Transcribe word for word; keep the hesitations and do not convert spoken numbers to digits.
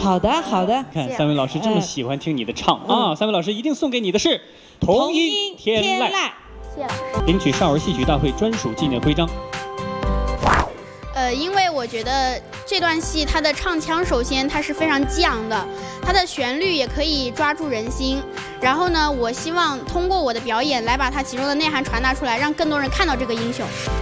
好的，好的。 看三位老师这么喜欢听你的唱、嗯、啊，三位老师一定送给你的是童音天籁。 谢谢老师。 领取少儿戏曲大会专属纪念徽章。 呃，因为我觉得这段戏它的唱腔，首先它是非常激昂的，它的旋律也可以抓住人心。然后呢，我希望通过我的表演来把它其中的内涵传达出来，让更多人看到这个英雄。